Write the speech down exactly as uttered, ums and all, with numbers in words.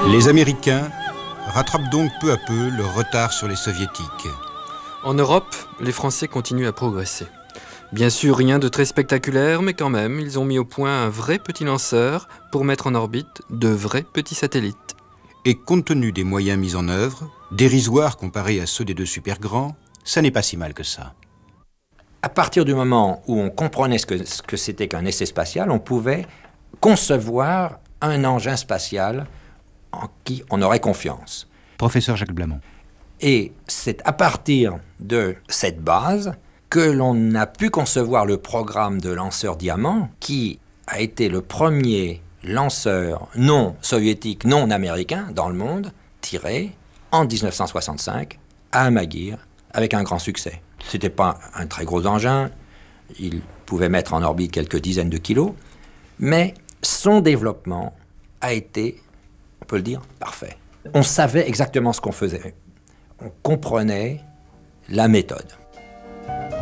Les Américains rattrapent donc peu à peu leur retard sur les Soviétiques. En Europe, les Français continuent à progresser. Bien sûr, rien de très spectaculaire, mais quand même, ils ont mis au point un vrai petit lanceur pour mettre en orbite de vrais petits satellites. Et compte tenu des moyens mis en œuvre, dérisoires comparés à ceux des deux super grands, ça n'est pas si mal que ça. À partir du moment où on comprenait ce que, ce que c'était qu'un essai spatial, on pouvait concevoir un engin spatial en qui on aurait confiance. Professeur Jacques Blamont. Et c'est à partir de cette base que l'on a pu concevoir le programme de lanceur Diamant, qui a été le premier lanceur non soviétique, non américain dans le monde, tiré en dix-neuf cent soixante-cinq à Amaguir avec un grand succès. Ce n'était pas un très gros engin, il pouvait mettre en orbite quelques dizaines de kilos, mais son développement a été, on peut le dire, parfait. On savait exactement ce qu'on faisait. On comprenait la méthode.